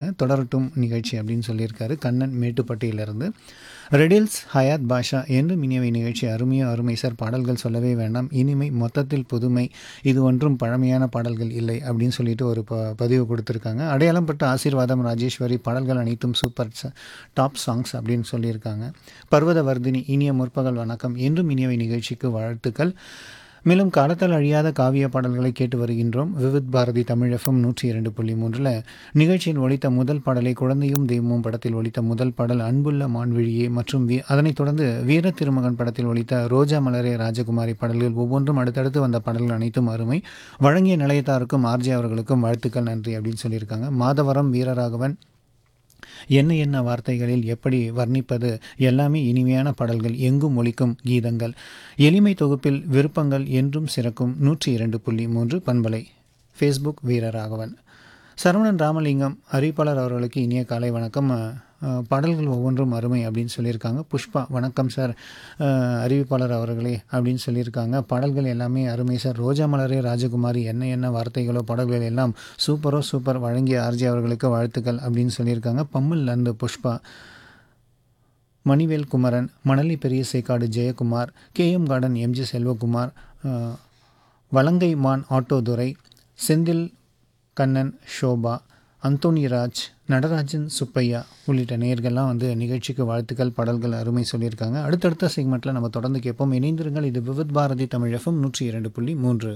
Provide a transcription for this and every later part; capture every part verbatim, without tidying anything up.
தொடரட்டும் நிகழ்ச்சி அப்படின்னு சொல்லியிருக்காரு கண்ணன் மேட்டுப்பட்டியிலிருந்து. ரெடில்ஸ் ஹயாத் பாஷா என்றும் இனியவை நிகழ்ச்சி அருமையோ அருமை சார், பாடல்கள் சொல்லவே வேண்டாம், இனிமை மொத்தத்தில் புதுமை, இது ஒன்றும் பழமையான பாடல்கள் இல்லை அப்படின்னு சொல்லிட்டு ஒரு ப பதிவு கொடுத்துருக்காங்க. அடையாளம் பட்ட ஆசீர்வாதம் ராஜேஸ்வரி, பாடல்கள் அனைத்தும் சூப்பர் டாப் சாங்ஸ் அப்படின்னு சொல்லியிருக்காங்க. பர்வதவர்தினி இனிய முற்பகல் வணக்கம், என்றும் இனியவை நிகழ்ச்சிக்கு வாழ்த்துக்கள். மேலும் காலத்தால் அழியாத காவிய பாடல்களை கேட்டு வருகின்றோம். விவித் பாரதி தமிழ் எஃப்எம் நூற்றி இரண்டு புள்ளி மூன்றில் நிகழ்ச்சியில் ஒலித்த முதல் பாடலை குழந்தையும் தெய்வமும் படத்தில் ஒலித்த முதல் பாடல் அன்புள்ள மான்விழியே மற்றும் வி அதனைத் தொடர்ந்து வீர திருமகன் படத்தில் ஒலித்த ரோஜா மலரே ராஜகுமாரி பாடல்கள் ஒவ்வொன்றும் அடுத்தடுத்து வந்த பாடல்கள் அனைத்தும் அருமை. வழங்கிய நிலையத்தாருக்கும் ஆர்ஜே அவர்களுக்கும் வாழ்த்துக்கள் நன்றி அப்படின்னு சொல்லியிருக்காங்க. மாதவரம் வீரராகவன் என்ன என்ன வார்த்தைகளில் எப்படி வர்ணிப்பது, எல்லாமே இனிமையான பாடல்கள், எங்கும் ஒலிக்கும் கீதங்கள், எளிமை தொகுப்பில் விருப்பங்கள் என்றும் சிறக்கும். நூற்றி இரண்டு புள்ளி மூன்று பண்பலை. ஃபேஸ்புக் வீரராகவன். சரவணன் ராமலிங்கம் அறிவிப்பாளர் அவர்களுக்கு இனிய காலை வணக்கம், பாடல்கள் ஒவ்வொன்றும் அருமை அப்படின்னு சொல்லியிருக்காங்க. புஷ்பா வணக்கம் சார் அறிவிப்பாளர் அவர்களே அப்படின்னு சொல்லியிருக்காங்க. பாடல்கள் எல்லாமே அருமை சார், ரோஜா மலரே ராஜகுமாரி என்ன என்ன வார்த்தைகளோ பாடல்கள் எல்லாம் சூப்பரோ சூப்பர், வழங்கிய ஆர்ஜி அவர்களுக்கு வாழ்த்துக்கள் அப்படின்னு சொல்லியிருக்காங்க. பம்மல் அந்த புஷ்பா. மணிவேல் குமரன், மணலி பெரிய Sekkadu Jayakumar, K M garden MG Selvakumar, வலங்கை மான் ஆட்டோதுரை, செந்தில் கண்ணன் ஷோபா, அந்தோனிராஜ், நடராஜன் சுப்பையா உள்ளிட்ட நேயர்கள்லாம் வந்து நிகழ்ச்சிக்கு வாழ்த்துக்கள், பாடல்கள் அருமை சொல்லியிருக்காங்க. அடுத்தடுத்த செக்மெண்ட்டில் நம்ம தொடர்ந்து கேட்போம். இணைந்திருங்கள். இது விவித் பாரதி தமிழ் எஃப்எம் நூற்றி இரண்டு புள்ளி மூன்று.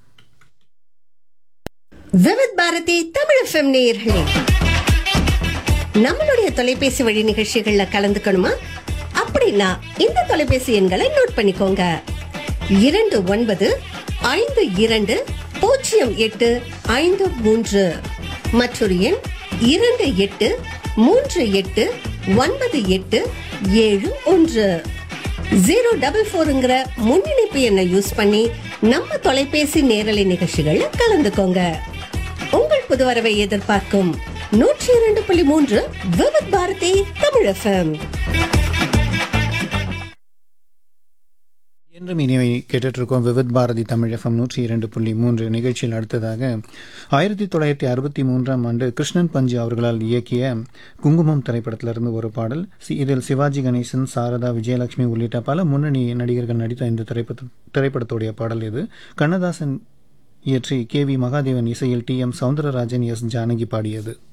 விவித் பாரதி தமிழ் எஃப்எம் நேயர்களே, நம்மளுடைய தொலைபேசி வழி நிகழ்ச்சிகள்ல கலந்துக்கணுமா? அப்படின்னா இந்த தொலைபேசி எண்களை நோட் பண்ணிக்கோங்க. இரண்டு ஒன்பது ஐந்து இரண்டு பூஜ்ஜியம் எட்டு ஐந்து மூன்று. மற்றொரு எண் இரண்டு எட்டு மூன்று எட்டு ஒன்பது எட்டு ஏழு ஒன்று. ஜீரோ டபுள் போருங்கிற முன்னிணைப்பு எண்ணை யூஸ் பண்ணி நம்ம தொலைபேசி நேரலை நிகழ்ச்சிகள்ல கலந்துக்கோங்க. உங்கள் புது வரவை எதிர்பார்க்கும் நூற்றி இரண்டு புள்ளி மூன்று விவித் பாரதி தமிழ் எஃப்எம். என்றும் இனிமை கேட்டுட்ருக்கோம். விவித் பாரதி தமிழ் எஃப்எம் நூற்றி இரண்டு புள்ளி மூன்று நிகழ்ச்சியில் அடுத்ததாக ஆயிரத்தி தொள்ளாயிரத்தி அறுபத்தி மூன்றாம் ஆண்டு கிருஷ்ணன் பஞ்சு அவர்களால் இயக்கிய குங்குமம் திரைப்படத்திலிருந்து ஒரு பாடல். இதில் சிவாஜி கணேசன், சாரதா, விஜயலட்சுமி உள்ளிட்ட பல முன்னணி நடிகர்கள் நடித்த இந்த திரைப்பட திரைப்படத்துடைய பாடல் இது. கண்ணதாசன் இயற்றி கே வி மகாதேவன் இசையில் D M Soundararajan, S Janaki பாடியது.